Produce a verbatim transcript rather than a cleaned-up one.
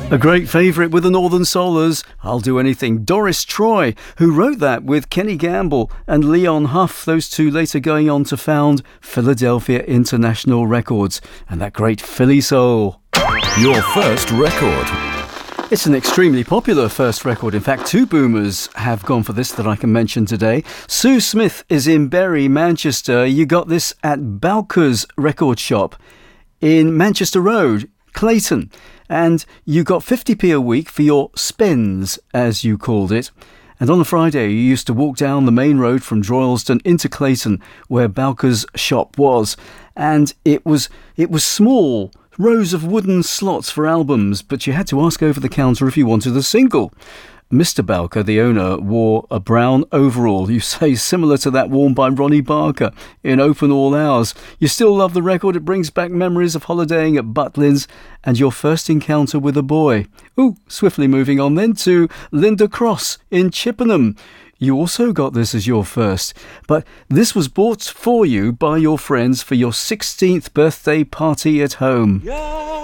A great favourite with the Northern Solars, I'll Do Anything. Doris Troy, who wrote that with Kenny Gamble and Leon Huff, those two later going on to found Philadelphia International Records and that great Philly soul. Your first record. It's an extremely popular first record. In fact, two boomers have gone for this that I can mention today. Sue Smith is in Bury, Manchester. You got this at Bowker's record shop in Manchester Road, Clayton. And you got fifty p a week for your spends, as you called it. And on a Friday, you used to walk down the main road from Droylsden into Clayton, where Bowker's shop was. And it was it was small, rows of wooden slots for albums, but you had to ask over the counter if you wanted a single. Mister Bowker, the owner, wore a brown overall, you say, similar to that worn by Ronnie Barker in Open All Hours. You still love the record. It brings back memories of holidaying at Butlins and your first encounter with a boy. Ooh, swiftly moving on then to Linda Cross in Chippenham. You also got this as your first, but this was bought for you by your friends for your sixteenth birthday party at home. Yeah.